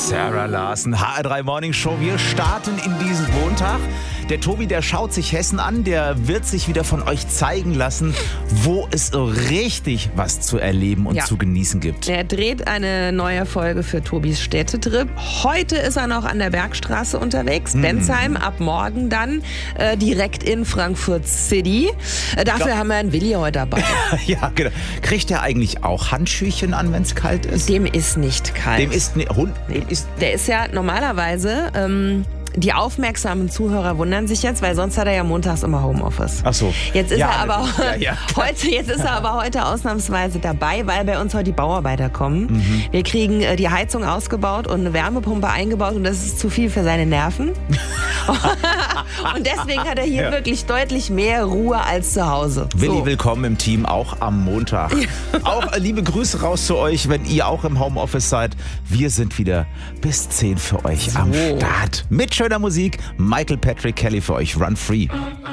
Sarah Larsen, HR3 Morning Show. Wir starten in diesen Montag. Der Tobi, der schaut sich Hessen an, der wird sich wieder von euch zeigen lassen, wo es so richtig was zu erleben und zu genießen gibt. Er dreht eine neue Folge für Tobis Städtetrip. Heute ist er noch an der Bergstraße unterwegs, Bensheim, ab morgen dann direkt in Frankfurt City. Dafür haben wir einen Willi heute dabei. Ja, genau. Kriegt er eigentlich auch Handschüchen an, wenn es kalt ist? Dem ist nicht kalt. Der ist ja normalerweise... Die aufmerksamen Zuhörer wundern sich jetzt, weil sonst hat er ja montags immer Homeoffice. Ach so. Jetzt ist er aber heute ausnahmsweise dabei, weil bei uns heute die Bauarbeiter kommen. Wir kriegen die Heizung ausgebaut und eine Wärmepumpe eingebaut und das ist zu viel für seine Nerven. Und deswegen hat er hier wirklich deutlich mehr Ruhe als zu Hause. Willi, willkommen im Team, auch am Montag. Auch liebe Grüße raus zu euch, wenn ihr auch im Homeoffice seid. Wir sind wieder bis 10 für euch am Start. Mit schöner Musik, Michael Patrick Kelly für euch, Run Free.